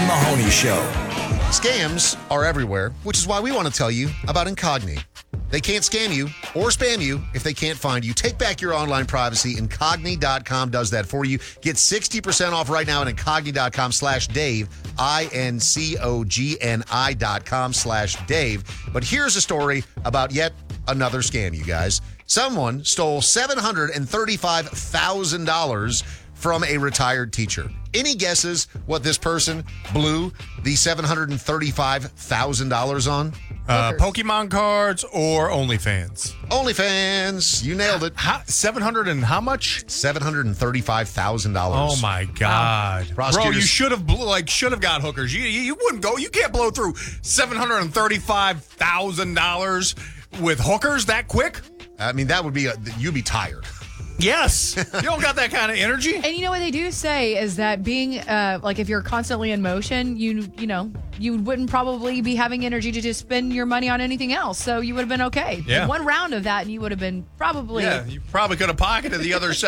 and Mahoney Show. Scams are everywhere, which is why we want to tell you about Incogni. They can't scam you or spam you if they can't find you. Take back your online privacy. Incogni.com does that for you. Get 60% off right now at Incogni.com/Dave, INCOGNI.com/Dave. But here's a story about yet another scam, you guys. Someone stole $735,000 from a retired teacher. Any guesses what this person blew the $735,000 on? Pokemon cards or OnlyFans? OnlyFans. You nailed it. 700 and how much? $735,000. Oh my God, bro! You should have got hookers. You wouldn't go. You can't blow through $735,000 with hookers that quick. I mean, that would be you'd be tired. Yes. You don't got that kind of energy. And you know what they do say is that being if you're constantly in motion, you wouldn't probably be having energy to just spend your money on anything else. So you would have been okay. Yeah. One round of that and you would have been probably. Yeah, you probably could have pocketed the other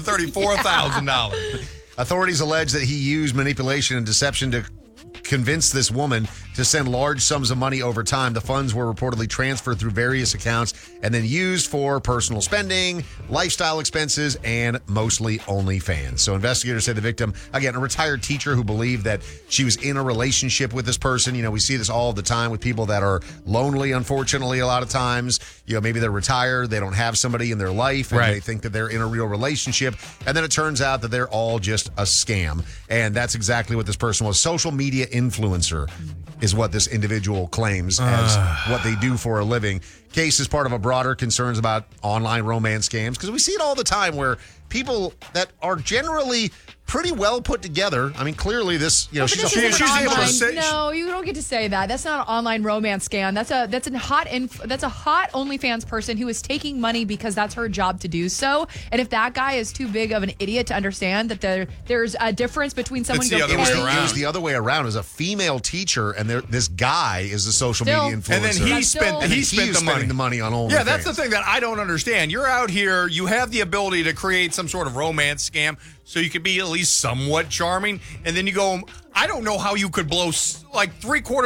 $734,000. Authorities allege that he used manipulation and deception to convince this woman to send large sums of money over time. The funds were reportedly transferred through various accounts and then used for personal spending, lifestyle expenses, and mostly OnlyFans. So investigators say the victim, again, a retired teacher who believed that she was in a relationship with this person. You know, we see this all the time with people that are lonely, unfortunately, a lot of times. You know, maybe they're retired, they don't have somebody in their life, and they think that they're in a real relationship. And then it turns out that they're all just a scam. And that's exactly what this person was. Social media influencer is what this individual claims as what they do for a living. Case is part of a broader concerns about online romance scams, because we see it all the time where people that are generally pretty well put together. I mean, clearly this, she's able to say. No, you don't get to say that. That's not an online romance scam. That's a hot OnlyFans person who is taking money because that's her job to do so. And if that guy is too big of an idiot to understand that there's a difference between someone It was the other way around. As a female teacher, and this guy is the social media influencer. And then he spent the money on OnlyFans. Yeah, that's the thing that I don't understand. You're out here, you have the ability to create some sort of romance scam so you could be at least somewhat charming, and then you go, I don't know how you could blow like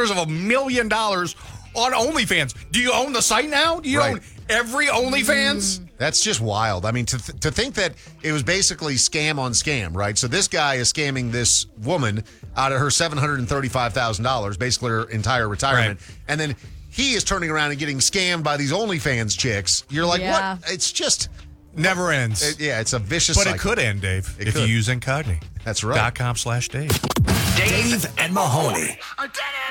$750,000 on OnlyFans. Do you own the site now? Do you own every OnlyFans? That's just wild. I mean, to think that it was basically scam on scam, right? So this guy is scamming this woman out of her $735,000, basically her entire retirement, and then he is turning around and getting scammed by these OnlyFans chicks. You're like, what? It's just never ends. It's a vicious cycle. But it could end, Dave, if you use Incogni. That's right. .com/Dave. Dave and Mahoney. I did it!